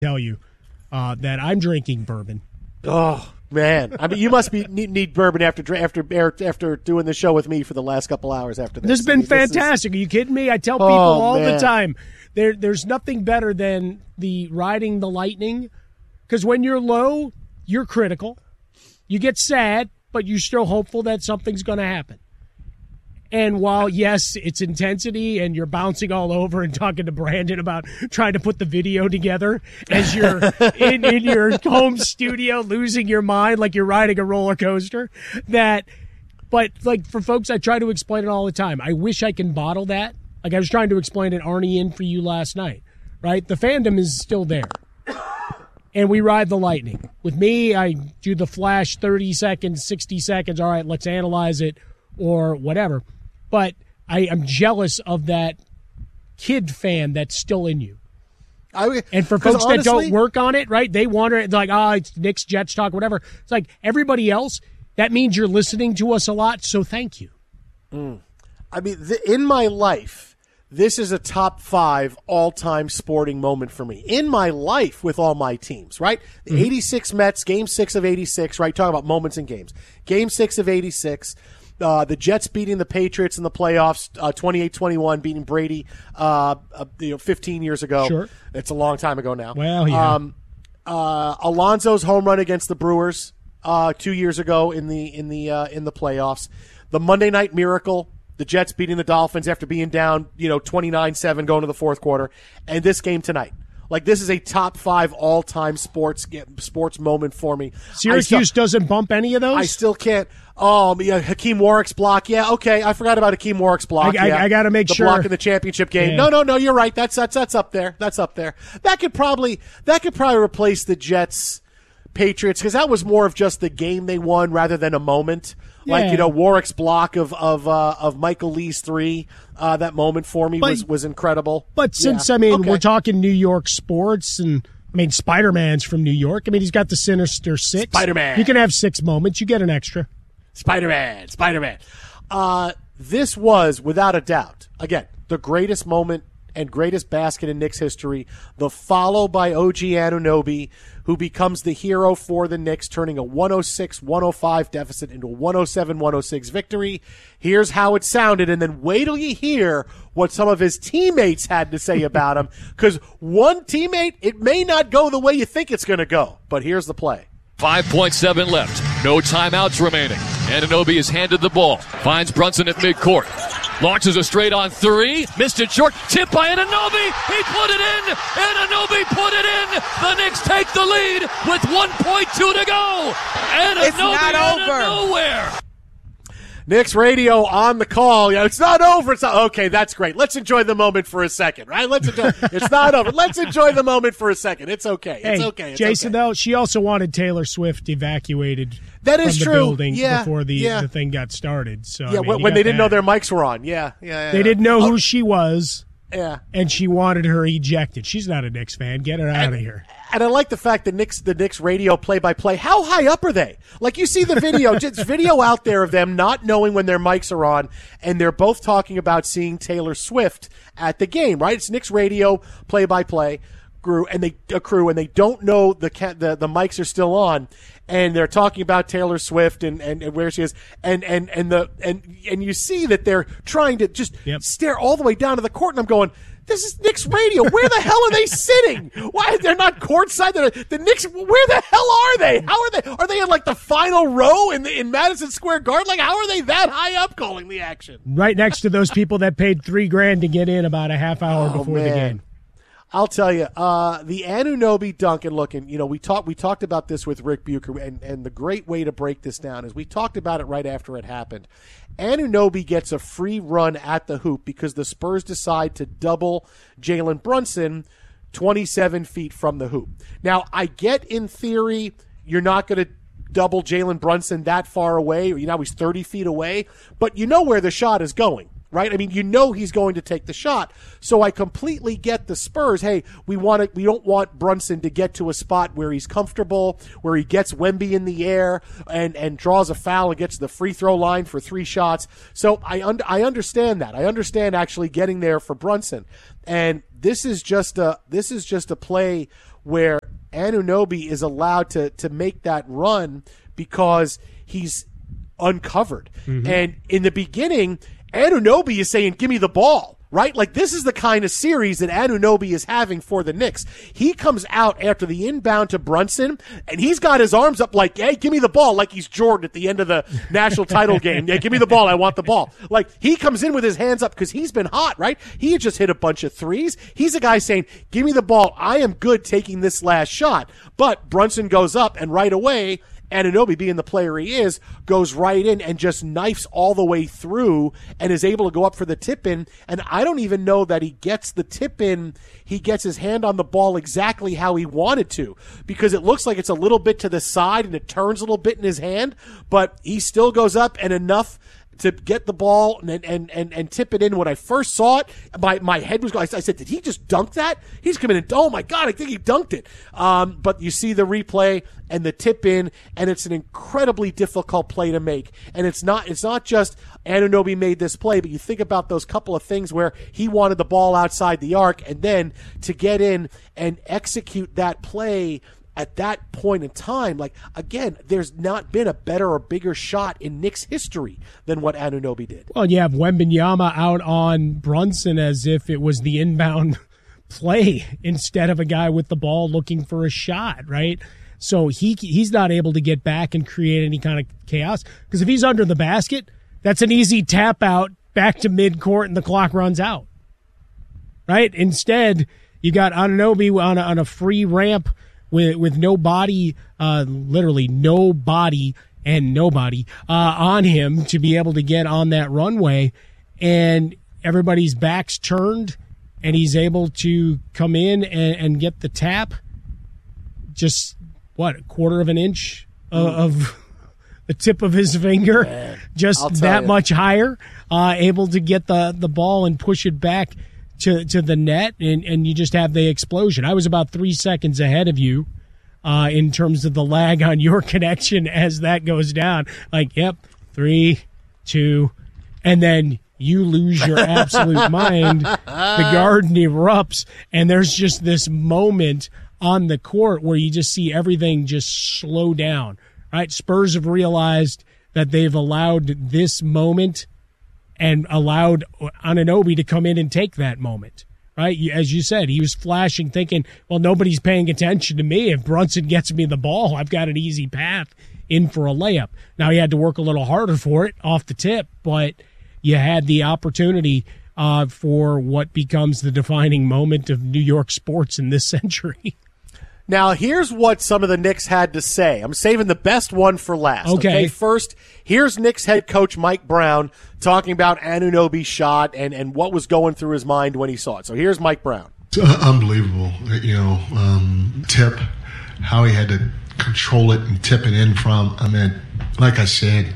tell you that I'm drinking bourbon. Oh man! I mean, you must need bourbon after doing the show with me for the last couple hours after this. This has been fantastic. Are you kidding me? I tell people all the time, there's nothing better than the riding the lightning, because when you're low, you're critical, you get sad, but you're still hopeful that something's going to happen. And while, yes, it's intensity and you're bouncing all over and talking to Brandon about trying to put the video together as you're in your home studio losing your mind like you're riding a roller coaster, but like for folks, I try to explain it all the time. I wish I can bottle that. Like I was trying to explain it, Arnie, in for you last night, right? The fandom is still there. And we ride the lightning. With me, I do the flash 30 seconds, 60 seconds. All right, let's analyze it or whatever. But I am jealous of that kid fan that's still in you. And for folks that don't work on it, right, they wonder, it's like, it's Knicks, Jets talk, whatever. It's like everybody else, that means you're listening to us a lot, so thank you. I mean, in my life, this is a top 5 all-time sporting moment for me. In my life with all my teams, right? The 86 Mets, Game 6 of 86, right? Talking about moments in games. Game 6 of 86. The Jets beating the Patriots in the playoffs, 28-21, beating Brady, 15 years ago. Sure. It's a long time ago now. Well, yeah. Alonso's home run against the Brewers 2 years ago in the playoffs. The Monday Night Miracle, the Jets beating the Dolphins after being down, 29-7 going to the fourth quarter, and this game tonight. Like, this is a top 5 all-time sports moment for me. Syracuse doesn't bump any of those? I still can't. Oh, yeah, Hakeem Warwick's block. Yeah, okay. I forgot about Hakeem Warwick's block. I got to make the sure. The block in the championship game. Yeah. No, you're right. That's up there. That's up there. That could probably replace the Jets Patriots, because that was more of just the game they won rather than a moment. Yeah. Like, Warwick's block of Michael Lee's 3, that moment for me was incredible. But since, we're talking New York sports, and, Spider-Man's from New York. He's got the Sinister Six. Spider-Man. You can have 6 moments. You get an extra. Spider-Man. This was, without a doubt, again, the greatest moment and greatest basket in Knicks history, the follow by OG Anunoby, who becomes the hero for the Knicks, turning a 106-105 deficit into a 107-106 victory. Here's how it sounded, and then wait till you hear what some of his teammates had to say about him, because one teammate, it may not go the way you think it's going to go, but here's the play. 5.7 left. No timeouts remaining. Anunoby is handed the ball. Finds Brunson at midcourt. Launches a straight on 3. Missed it short. Tip by Anunoby. He put it in. Anunoby put it in. The Knicks take the lead with 1.2 to go. Anunoby out of nowhere. Knicks radio on the call. Yeah, it's not over. It's not okay. That's great. Let's enjoy the moment for a second, right? It's not over. Let's enjoy the moment for a second. It's okay. It's okay. It's Jason, okay. Though, she also wanted Taylor Swift evacuated. That is from true. The building before the thing got started. So when they didn't know their mics were on. Yeah. They didn't know who she was. Yeah. And she wanted her ejected. She's not a Knicks fan. Get her out of here. And I like the fact that the Knicks radio play-by-play, how high up are they? Like, you see the video, just video out there of them not knowing when their mics are on, and they're both talking about seeing Taylor Swift at the game, right? It's Knicks radio play-by-play crew, and they don't know the mics are still on, and they're talking about Taylor Swift and where she is, and you see that they're trying to just stare all the way down to the court, and I'm going, this is Knicks radio. Where the hell are they sitting? Why they're not courtside? The Knicks. Where the hell are they? How are they? Are they in like the final row in Madison Square Garden? Like, how are they that high up calling the action? Right next to those people that paid $3,000 to get in about a half hour before the game. I'll tell you, the Anunoby dunk, and look, and we talked about this with Rick Bucher, and the great way to break this down is we talked about it right after it happened. Anunoby gets a free run at the hoop because the Spurs decide to double Jalen Brunson 27 feet from the hoop. Now, I get in theory you're not going to double Jalen Brunson that far away, or he's 30 feet away, but you know where the shot is going. right? I mean, you know he's going to take the shot. So I completely get the Spurs. Hey, we don't want Brunson to get to a spot where he's comfortable, where he gets Wemby in the air and draws a foul and gets to the free throw line for 3 shots. So I understand that. I understand actually getting there for Brunson. And this is just a play where Anunoby is allowed to make that run because he's uncovered. Mm-hmm. And in the beginning, Anunoby is saying, give me the ball, right? Like, this is the kind of series that Anunoby is having for the Knicks. He comes out after the inbound to Brunson, and he's got his arms up like, hey, give me the ball, like he's Jordan at the end of the national title game. Yeah, give me the ball. I want the ball. Like, he comes in with his hands up because he's been hot, right? He had just hit a bunch of threes. He's a guy saying, give me the ball. I am good taking this last shot. But Brunson goes up, and right away, Anunoby, being the player he is, goes right in and just knifes all the way through and is able to go up for the tip-in. And I don't even know that he gets the tip-in. He gets his hand on the ball exactly how he wanted to, because it looks like it's a little bit to the side and it turns a little bit in his hand, but he still goes up and enough to get the ball and tip it in. When I first saw it, my head was going. I said, did he just dunk that? He's coming in. Oh, my God, I think he dunked it. But you see the replay and the tip in, and it's an incredibly difficult play to make. And it's not just Anunoby made this play, but you think about those couple of things where he wanted the ball outside the arc, and then to get in and execute that play at that point in time, like, again, there's not been a better or bigger shot in Knicks history than what Anunoby did. Well, you have Wembanyama out on Brunson as if it was the inbound play instead of a guy with the ball looking for a shot, right? So he's not able to get back and create any kind of chaos, because if he's under the basket, that's an easy tap out back to midcourt and the clock runs out, right? Instead, you got Anunoby on a free ramp with no body, literally no body and nobody on him to be able to get on that runway, and everybody's back's turned, and he's able to come in and get the tap just, a quarter of an inch of the tip of his finger, man, just that much higher, able to get the ball and push it back to the net, and you just have the explosion. I was about 3 seconds ahead of you in terms of the lag on your connection as that goes down. Like, yep, 3, 2, and then you lose your absolute mind. The garden erupts, and there's just this moment on the court where you just see everything just slow down. Right? Spurs have realized that they've allowed this moment and allowed Anunoby to come in and take that moment, right? As you said, he was flashing, thinking, well, nobody's paying attention to me. If Brunson gets me the ball, I've got an easy path in for a layup. Now, he had to work a little harder for it off the tip, but you had the opportunity for what becomes the defining moment of New York sports in this century. Now, here's what some of the Knicks had to say. I'm saving the best one for last. Okay. First, here's Knicks head coach Mike Brown talking about Anunoby's shot and what was going through his mind when he saw it. So here's Mike Brown. It's unbelievable, tip, how he had to control it and tip it in from. I mean, like I said,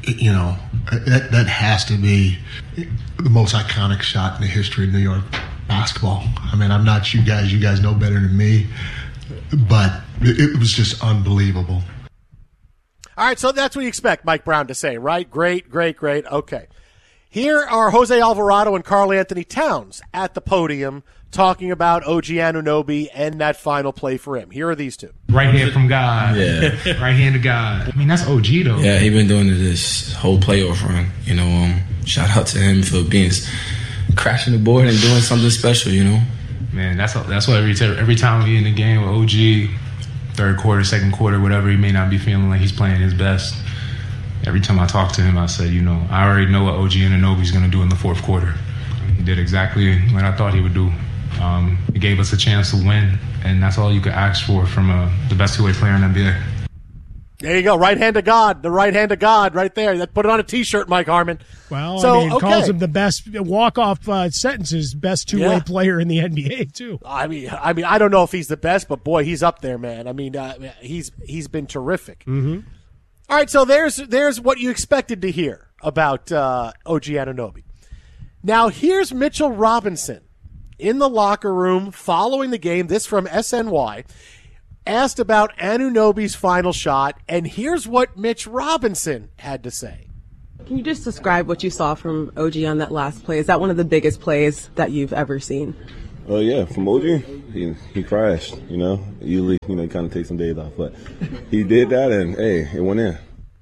that has to be the most iconic shot in the history of New York basketball. I mean, I'm not you guys. You guys know better than me. But it was just unbelievable. All right, so that's what you expect Mike Brown to say, right? Great. Okay. Here are Jose Alvarado and Karl Anthony Towns at the podium talking about OG Anunoby and that final play for him. Here are these two. Right hand from God. Yeah. Right hand to God. I mean, that's OG, though. Yeah, he's been doing this whole playoff run. Shout out to him for crashing the board and doing something special, Man, that's what every time we in the game with OG, third quarter, second quarter, whatever, he may not be feeling like he's playing his best. Every time I talk to him, I say, I already know what OG Anunoby's going to do in the fourth quarter. He did exactly what I thought he would do. He gave us a chance to win, and that's all you could ask for from the best two-way player in the NBA. There you go, right hand of God, the right hand of God right there. Put it on a T-shirt, Mike Harmon. Well, calls him the best walk-off sentences, best two-way player in the NBA too. I mean, I don't know if he's the best, but boy, he's up there, man. I mean, he's been terrific. Mm-hmm. All right, so there's what you expected to hear about OG Anunoby. Now, here's Mitchell Robinson in the locker room following the game. This from SNY. Asked about Anunoby's final shot, and here's what Mitch Robinson had to say. Can you just describe what you saw from OG on that last play? Is that one of the biggest plays that you've ever seen? Yeah, from OG, he crashed, Usually, he kind of takes some days off, but he did that, and, hey, it went in.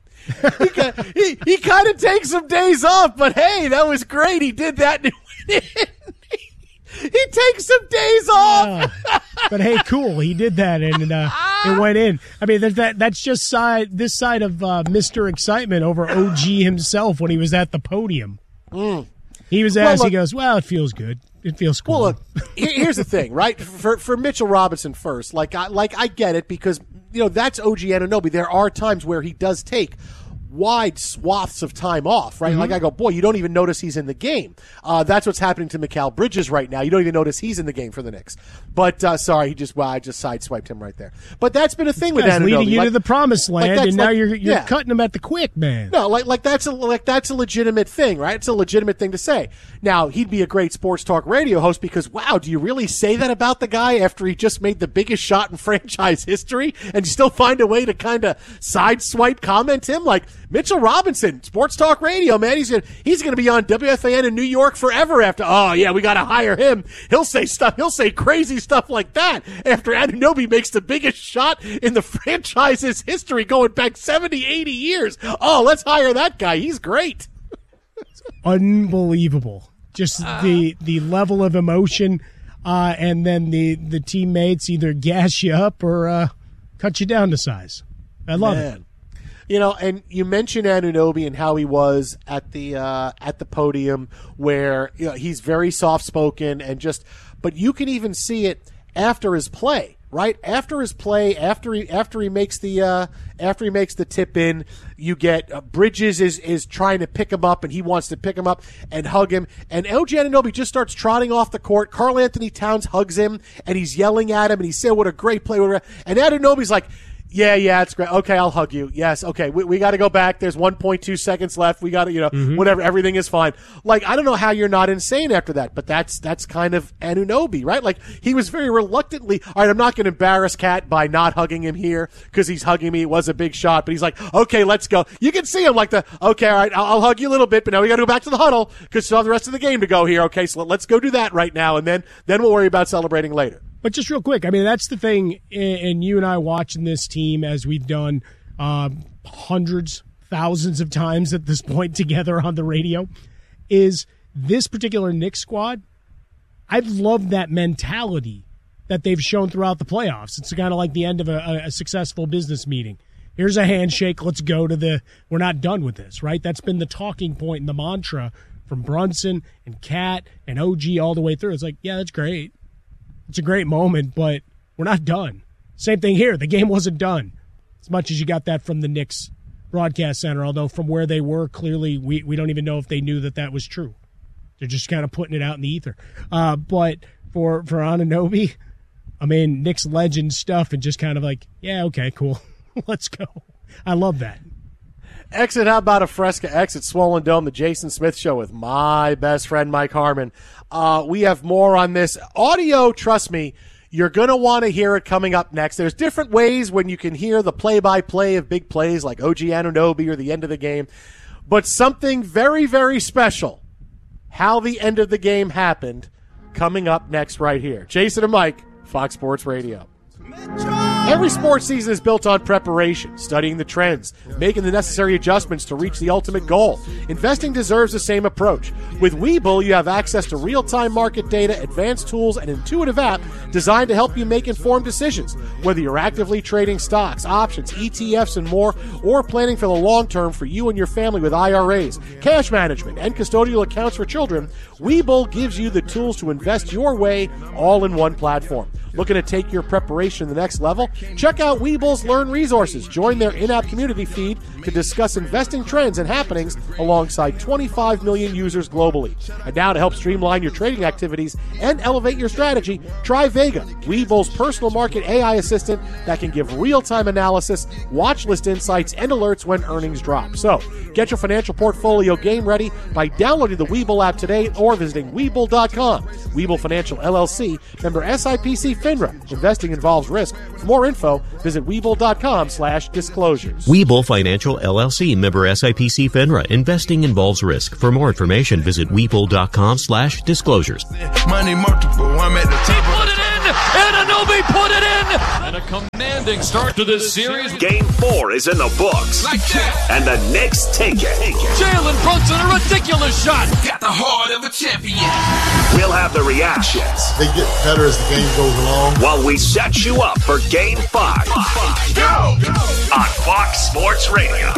he kind of takes some days off, but, hey, that was great. He did that, and it went in. He takes some days off. But hey, cool. He did that, and it went in. I mean, that's just this side of Mr. Excitement over OG himself when he was at the podium. He was asked, he goes, well, it feels good. It feels cool. Well, look, here's the thing, right? For Mitchell Robinson first, I get it because, that's OG Anunoby. There are times where he does take wide swaths of time off, right? Like I go, boy, you don't even notice he's in the game. That's what's happening to Mikal Bridges right now. You don't even notice he's in the game for the Knicks. But sorry, I just sideswiped him right there. But that's been a thing with Anunoby. Leading you to the promised land, and now you're cutting him at the quick, man. No, that's a legitimate thing, right? It's a legitimate thing to say. Now, he'd be a great sports talk radio host because, wow, do you really say that about the guy after he just made the biggest shot in franchise history and you still find a way to kind of sideswipe comment him? Like, Mitchell Robinson, sports talk radio, man, he's gonna be on WFAN in New York forever after. Oh yeah, we gotta hire him. He'll say crazy stuff like that after Anunoby makes the biggest shot in the franchise's history, going back 70, 80 years. Oh, let's hire that guy. He's great. Unbelievable. Just the level of emotion, and then the teammates either gas you up or cut you down to size. I love it. And you mentioned Anunoby and how he was at the podium, where he's very soft spoken but you can even see it after his play, right? After his play, after he makes the tip in, you get Bridges is trying to pick him up, and he wants to pick him up and hug him, and OG Anunoby just starts trotting off the court. Karl Anthony Towns hugs him, and he's yelling at him, and he's saying what a great play, and Anunoby's like, yeah, it's great. Okay, I'll hug you. Yes, okay, we got to go back. There's 1.2 seconds left. We got to, whatever. Everything is fine. Like, I don't know how you're not insane after that, but that's kind of Anunoby, right? Like, he was very reluctantly, all right, I'm not going to embarrass Cat by not hugging him here because he's hugging me. It was a big shot, but he's like, okay, let's go. You can see him like okay, all right, I'll hug you a little bit, but now we got to go back to the huddle because still have the rest of the game to go here. Okay, so let's go do that right now, and then we'll worry about celebrating later. But just real quick, I mean, that's the thing, and you and I watching this team as we've done hundreds, thousands of times at this point together on the radio, is this particular Knicks squad, I've loved that mentality that they've shown throughout the playoffs. It's kind of like the end of a successful business meeting. Here's a handshake, let's go to we're not done with this, right? That's been the talking point and the mantra from Brunson and Cat and OG all the way through. It's like, yeah, that's great. It's a great moment, but we're not done. Same thing here. The game wasn't done. As much as you got that from the Knicks broadcast center, although from where they were, clearly we don't even know if they knew that was true. They're just kind of putting it out in the ether. But for Anunoby, I mean, Knicks legend stuff and just kind of like, yeah, okay, cool. Let's go. I love that. Exit, how about a Fresca exit Swollen Dome, the Jason Smith Show with my best friend, Mike Harmon. We have more on this. Audio, trust me, you're going to want to hear it coming up next. There's different ways when you can hear the play-by-play of big plays like OG Anunoby or the end of the game. But something very, very special, how the end of the game happened, coming up next right here. Jason and Mike, Fox Sports Radio. Every sports season is built on preparation, studying the trends, making the necessary adjustments to reach the ultimate goal. Investing deserves the same approach. With Webull, you have access to real-time market data, advanced tools, and intuitive app designed to help you make informed decisions. Whether you're actively trading stocks, options, ETFs, and more, or planning for the long term for you and your family with IRAs, cash management, and custodial accounts for children, Webull gives you the tools to invest your way all in one platform. Looking to take your preparation to the next level? Check out Webull's Learn Resources. Join their in-app community feed to discuss investing trends and happenings alongside 25 million users globally. And now to help streamline your trading activities and elevate your strategy, try Vega, Webull's personal market AI assistant that can give real-time analysis, watch list insights, and alerts when earnings drop. So, get your financial portfolio game ready by downloading the Webull app today or visiting Webull.com. Webull Financial LLC, member SIPC FINRA. Investing involves risk. For more info, visit Webull.com/disclosures. Webull Financial LLC, member SIPC FINRA. Investing involves risk. For more information, visit Webull.com/disclosures. Money multiple, I'm at the top. Put it in, and Anunoby put it in, and a commanding start to this series. Game 4 is in the books, Like that. and the Knicks take it. Jalen Brunson, a ridiculous shot. Got the heart of a champion. We'll have the reactions They get better as the game goes along. while we set you up for Game 5 Go! on Fox Sports Radio.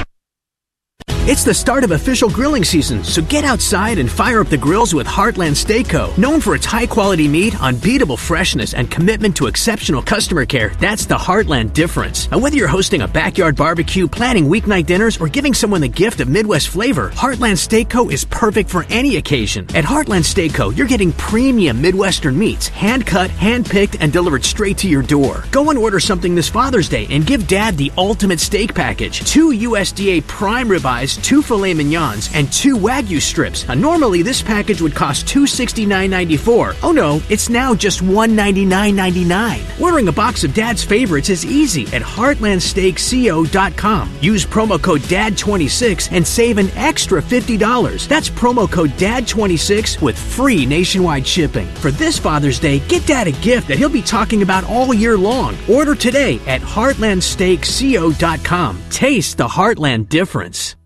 It's the start of official grilling season, so get outside and fire up the grills with Heartland Steak Co. Known for its high-quality meat, unbeatable freshness, and commitment to exceptional customer care, that's the Heartland difference. And whether you're hosting a backyard barbecue, planning weeknight dinners, or giving someone the gift of Midwest flavor, Heartland Steak Co. is perfect for any occasion. At Heartland Steak Co., you're getting premium Midwestern meats, hand-cut, hand-picked, and delivered straight to your door. Go and order something this Father's Day and give Dad the ultimate steak package. 2 USDA prime ribeyes, 2 filet mignons, and 2 Wagyu strips. Normally, this package would cost $269.94. Oh no, it's now just $199.99. Ordering a box of Dad's favorites is easy at HeartlandSteakCO.com. Use promo code DAD26 and save an extra $50. That's promo code DAD26 with free nationwide shipping. For this Father's Day, get Dad a gift that he'll be talking about all year long. Order today at HeartlandSteakCO.com. Taste the Heartland difference.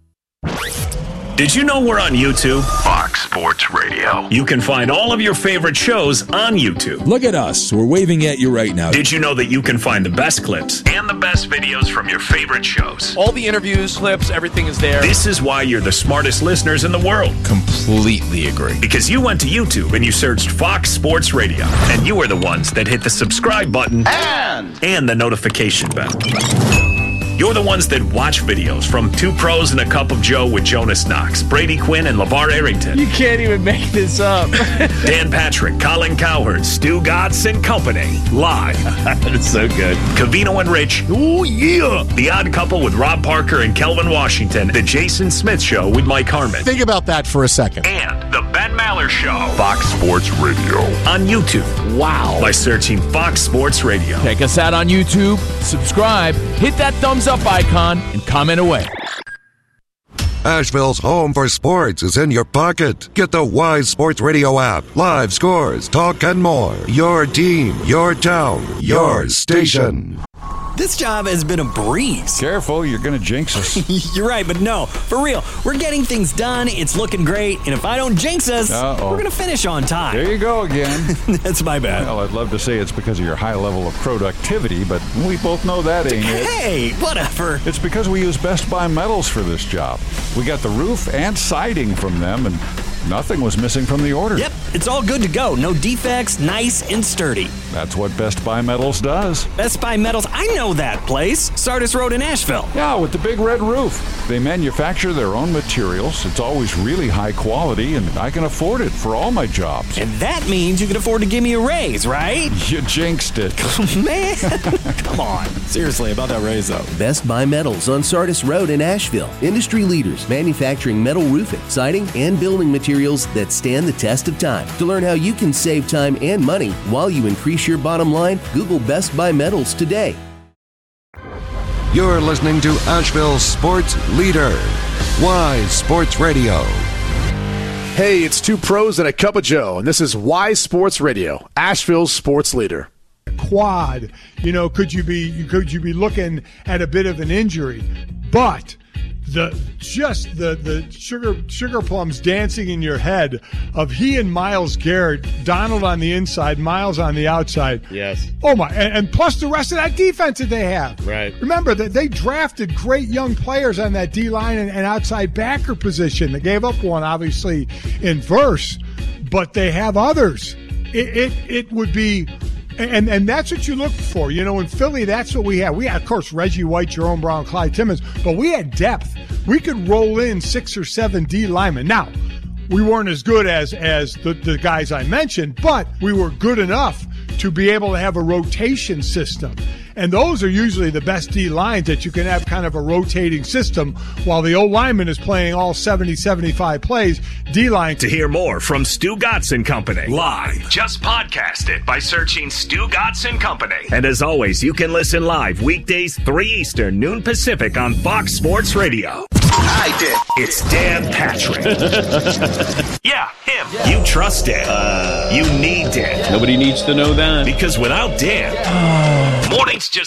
Did you know we're on YouTube? Fox Sports Radio. You can find all of your favorite shows on YouTube. Look at us. We're waving at you right now. Did you know that you can find the best clips and the best videos from your favorite shows? All the interviews, clips, everything is there. This is why you're the smartest listeners in the world. Completely agree. Because you went to YouTube and you searched Fox Sports Radio, and you are the ones that hit the subscribe button and the notification bell. You're the ones that watch videos from Two Pros and a Cup of Joe with Jonas Knox, Brady Quinn, and LeVar Arrington. You can't even make this up. Dan Patrick, Colin Cowherd, Stu Gatz and Company. Live. That's so good. Covino and Rich. Ooh, yeah. The Odd Couple with Rob Parker and Kelvin Washington. The Jason Smith Show with Mike Harmon. Think about that for a second. And the Ben Maller Show. Fox Sports Radio. On YouTube. Wow. By searching Fox Sports Radio. Check us out on YouTube, subscribe, hit that thumbs up icon, and comment away. Asheville's home for sports is in your pocket. Get the Wise Sports Radio app. Live scores, talk, and more. Your team, your town, your station. This job has been a breeze. Careful, you're going to jinx us. You're right, but no, for real. We're getting things done, it's looking great, and if I don't jinx us, we're going to finish on time. There you go again. That's my bad. Well, I'd love to say it's because of your high level of productivity, but we both know that ain't it. Hey, whatever. It's because we use Best Buy Metals for this job. We got the roof and siding from them, and nothing was missing from the order. Yep, it's all good to go. No defects, nice and sturdy. That's what Best Buy Metals does. Best Buy Metals, I know that place. Sardis Road in Asheville. Yeah, with the big red roof. They manufacture their own materials. It's always really high quality, and I can afford it for all my jobs. And that means you can afford to give me a raise, right? You jinxed it. Man, come on. Seriously, about that raise, though. Best Buy Metals on Sardis Road in Asheville. Industry leaders manufacturing metal roofing, siding, and building materials that stand the test of time. To learn how you can save time and money while you increase your bottom line, Google Best Buy Metals today. You're listening to Asheville's sports leader, Wise Sports Radio. Hey, it's Two Pros and a Cup of Joe, and this is Wise Sports Radio, Asheville's sports leader. Quad, could you be looking at a bit of an injury? But the sugar plums dancing in your head of he and Myles Garrett, Donald on the inside, Myles on the outside. Yes. Oh my! And plus the rest of that defense that they have. Right. Remember that they drafted great young players on that D line and outside backer position. They gave up one, obviously, in Verse, but they have others. It would be And that's what you look for. In Philly, that's what we had. We had, of course, Reggie White, Jerome Brown, Clyde Timmons, but we had depth. We could roll in 6 or 7 D linemen. Now, we weren't as good as the guys I mentioned, but we were good enough to be able to have a rotation system. And those are usually the best D lines, that you can have kind of a rotating system while the old lineman is playing all 70, 75 plays. D-line. To hear more from Stu Gatz and Company live, just podcast it by searching Stu Gatz and Company. And as always, you can listen live weekdays 3 Eastern, noon Pacific on Fox Sports Radio. I did. It's Dan Patrick. Yeah, him. You trust Dan. You need Dan. Nobody needs to know that. Because without Dan, mornings just